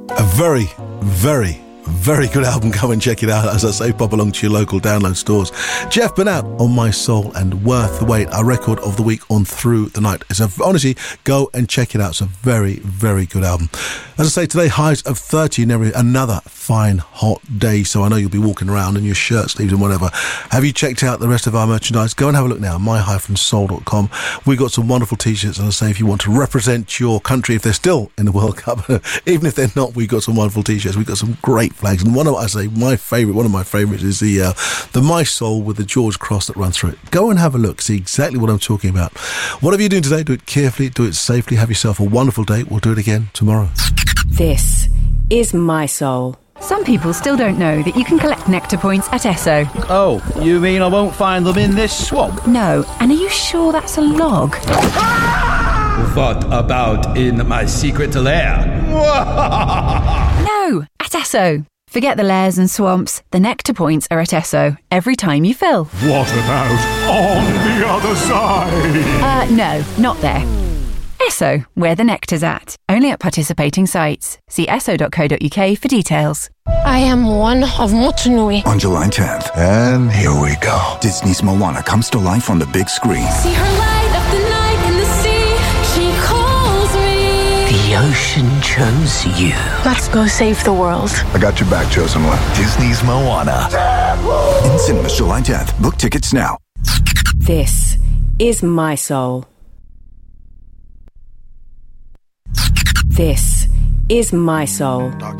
A very, very, very good album. Go and check it out. As I say, pop along to your local download stores. Jeff Burnett on My Soul and Worth the Wait, our record of the week on Through the Night. Honestly, go and check it out. It's a very, very good album. As I say, today, highs of 30 and another fine, hot day. So I know you'll be walking around in your shirt sleeves and whatever. Have you checked out the rest of our merchandise? Go and have a look now, my-soul.com. We've got some wonderful t-shirts. As I say, if you want to represent your country, if they're still in the World Cup, even if they're not, we've got some wonderful t-shirts. We've got some great flags. And one of my favourites is the My Soul with the George Cross that runs through it. Go and have a look. See exactly what I'm talking about. Whatever you're doing today, do it carefully, do it safely. Have yourself a wonderful day. We'll do it again tomorrow. This is My Soul. Some people still don't know that you can collect nectar points at Esso. Oh, you mean I won't find them in this swamp? No, and are you sure that's a log? What about in my secret lair? No, at Esso. Forget the lairs and swamps. The nectar points are at Esso every time you fill. What about on the other side? No, not there. Esso, where the nectar's at. Only at participating sites. See esso.co.uk for details. I am one of Motunui. On July 10th. And here we go. Disney's Moana comes to life on the big screen. See her light up the night in the sea. She calls me. The ocean chose you. Let's go save the world. I got your back, chosen one. Disney's Moana. In cinemas July 10th. Book tickets now. This is My Soul. This is My Soul.